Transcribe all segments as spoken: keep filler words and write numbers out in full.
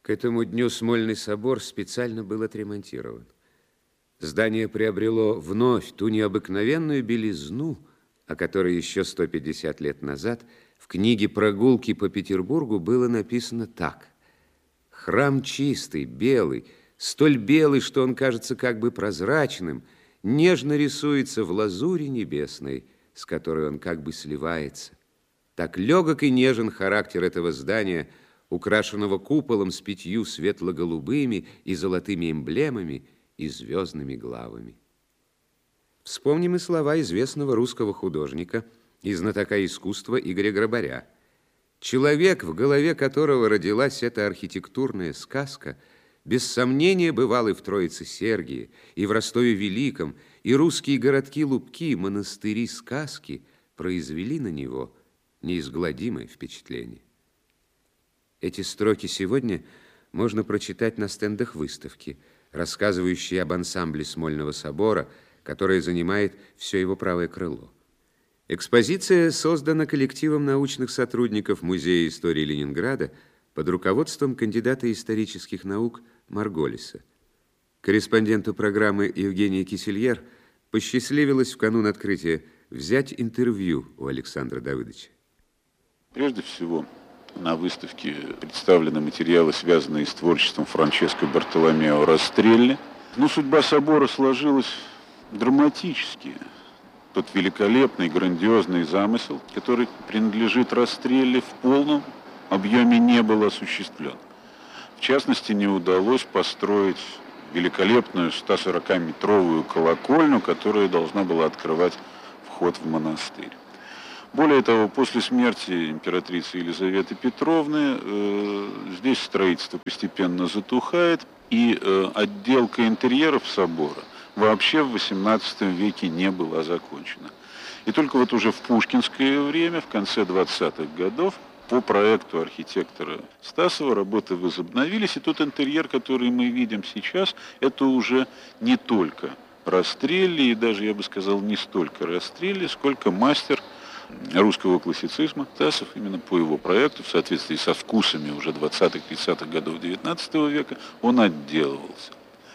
К этому дню Смольный собор специально был отремонтирован. Здание приобрело вновь ту необыкновенную белизну, о которой еще сто пятьдесят лет назад в книге «Прогулки по Петербургу» было написано так. Храм чистый, белый, столь белый, что он кажется как бы прозрачным, нежно рисуется в лазури небесной, с которой он как бы сливается. Так легок и нежен характер этого здания, украшенного куполом с пятью светло-голубыми и золотыми эмблемами и звездными главами. Вспомним и слова известного русского художника и знатока искусства Игоря Грабаря. Человек, в голове которого родилась эта архитектурная сказка, без сомнения бывал и в Троице-Сергии, и в Ростове-Великом, и русские городки-лубки, монастыри, сказки произвели на него неизгладимое впечатление. Эти строки сегодня можно прочитать на стендах выставки, рассказывающие об ансамбле Смольного собора, которое занимает все его правое крыло. Экспозиция создана коллективом научных сотрудников Музея истории Ленинграда под руководством кандидата исторических наук Марголиса. Корреспонденту программы Евгении Кисельер посчастливилось в канун открытия взять интервью у Александра Давыдовича. Прежде всего, на выставке представлены материалы, связанные с творчеством Франческо Бартоломео Растрелли. Но судьба собора сложилась драматически. Тот великолепный, грандиозный замысел, который принадлежит Растрелли, в полном объеме не был осуществлен. В частности, не удалось построить великолепную сто сорокаметровую колокольню, которая должна была открывать вход в монастырь. Более того, после смерти императрицы Елизаветы Петровны э, здесь строительство постепенно затухает, и э, отделка интерьеров собора вообще в восемнадцатом веке не была закончена. И только вот уже в пушкинское время, в конце двадцатых годов, по проекту архитектора Стасова работы возобновились, и тот интерьер, который мы видим сейчас, это уже не только Растрелли, и даже, я бы сказал, не столько Растрелли, сколько мастер русского классицизма Стасов, именно по его проекту, в соответствии со вкусами уже двадцатых-тридцатых годов девятнадцатого века, он отделывался.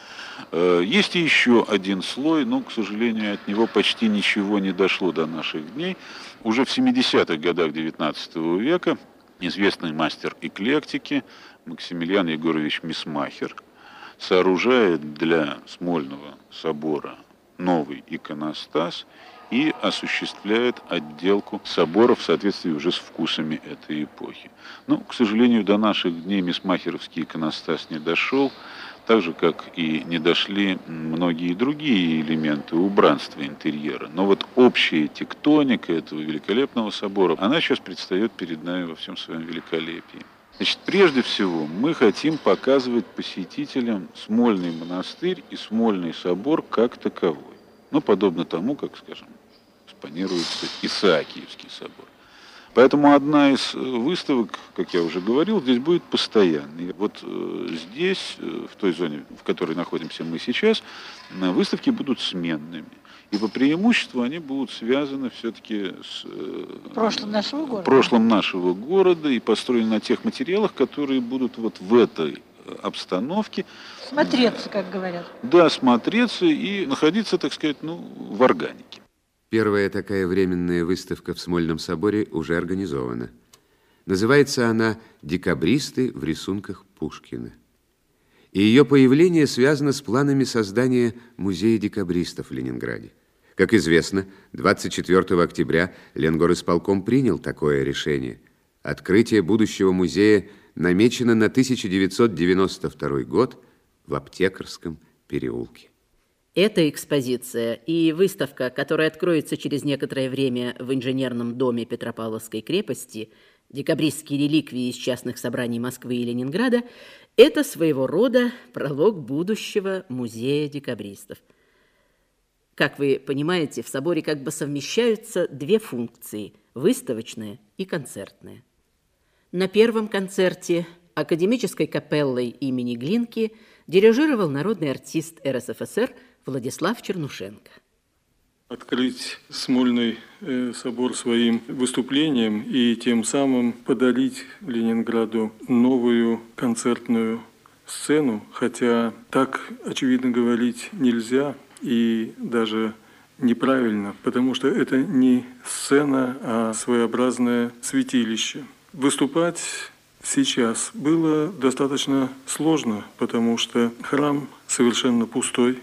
Есть и еще один слой, но, к сожалению, от него почти ничего не дошло до наших дней. Уже в семидесятых годах девятнадцатого века известный мастер эклектики Максимилиан Егорович Мисмахер сооружает для Смольного собора новый иконостас и осуществляет отделку собора в соответствии уже с вкусами этой эпохи. Но, к сожалению, до наших дней мисмахеровский иконостас не дошел, так же, как и не дошли многие другие элементы убранства интерьера. Но вот общая тектоника этого великолепного собора, она сейчас предстает перед нами во всем своем великолепии. Значит, прежде всего, мы хотим показывать посетителям Смольный монастырь и Смольный собор как таковой. Ну, подобно тому, как, скажем, экспонируется Исаакиевский собор. Поэтому одна из выставок, как я уже говорил, здесь будет постоянной. Вот здесь, в той зоне, в которой находимся мы сейчас, выставки будут сменными. И по преимуществу они будут связаны все-таки с прошлым нашего города. прошлым нашего города и построены на тех материалах, которые будут вот в этой обстановке. Смотреться, как говорят. Да, смотреться и находиться, так сказать, ну, в органике. Первая такая временная выставка в Смольном соборе уже организована. Называется она «Декабристы в рисунках Пушкина». И ее появление связано с планами создания музея декабристов в Ленинграде. Как известно, двадцать четвёртого октября Ленгорисполком принял такое решение. Открытие будущего музея намечено на тысяча девятьсот девяносто второй год в Аптекарском переулке. Эта экспозиция и выставка, которая откроется через некоторое время в инженерном доме Петропавловской крепости, декабристские реликвии из частных собраний Москвы и Ленинграда, это своего рода пролог будущего музея декабристов. Как вы понимаете, в соборе как бы совмещаются две функции – выставочная и концертная. На первом концерте академической капеллой имени Глинки дирижировал народный артист эр эс эф эс эр Владислав Чернушенко. открыть Смольный э, собор своим выступлением и тем самым подарить Ленинграду новую концертную сцену, хотя так, очевидно, говорить нельзя и даже неправильно, потому что это не сцена, а своеобразное святилище. Выступать сейчас было достаточно сложно, потому что храм совершенно пустой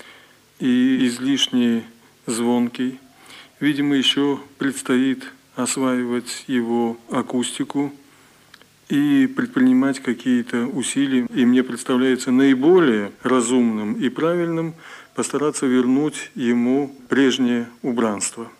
и излишне звонкий. Видимо, еще предстоит осваивать его акустику и предпринимать какие-то усилия. И мне представляется наиболее разумным и правильным постараться вернуть ему прежнее убранство.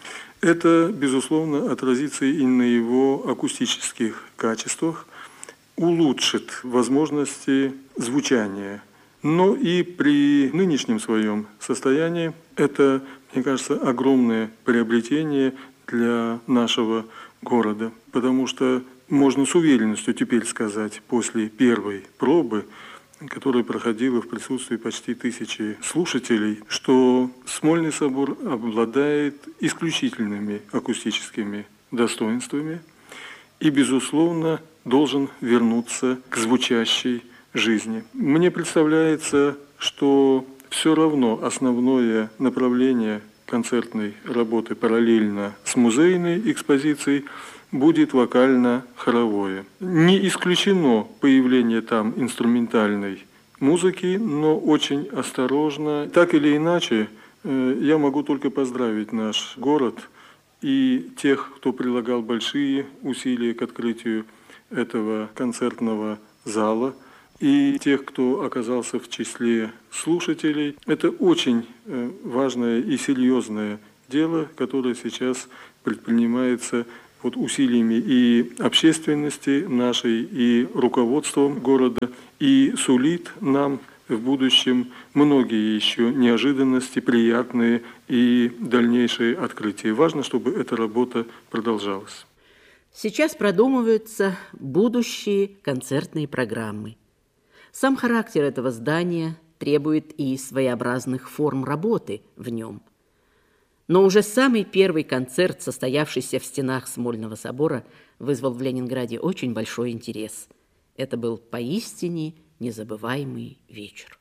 Это, безусловно, отразится и на его акустических качествах, улучшит возможности звучания. Но и при нынешнем своем состоянии это, мне кажется, огромное приобретение для нашего города, потому что можно с уверенностью теперь сказать, после первой пробы, которая проходила в присутствии почти тысячи слушателей, что Смольный собор обладает исключительными акустическими достоинствами и, безусловно, должен вернуться к звучащей жизни. Мне представляется, что все равно основное направление концертной работы параллельно с музейной экспозицией будет вокально-хоровое. Не исключено появление там инструментальной музыки, но очень осторожно. Так или иначе, я могу только поздравить наш город и тех, кто прилагал большие усилия к открытию этого концертного зала, и тех, кто оказался в числе слушателей. Это очень важное и серьезное дело, которое сейчас предпринимается вот усилиями и общественности нашей, и руководством города, и сулит нам в будущем многие еще неожиданности, приятные и дальнейшие открытия. Важно, чтобы эта работа продолжалась. Сейчас продумываются будущие концертные программы. Сам характер этого здания требует и своеобразных форм работы в нем. Но уже самый первый концерт, состоявшийся в стенах Смольного собора, вызвал в Ленинграде очень большой интерес. Это был поистине незабываемый вечер.